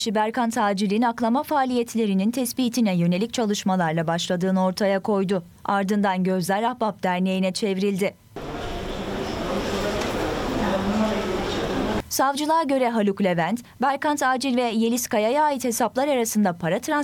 Berkant Acil'in aklama faaliyetlerinin tespitine yönelik çalışmalarla başladığını ortaya koydu. Ardından gözler Ahbap Derneği'ne çevrildi. Savcılığa göre Haluk Levent, Berkant Acil ve Yeliz Kaya'ya ait hesaplar arasında para transferi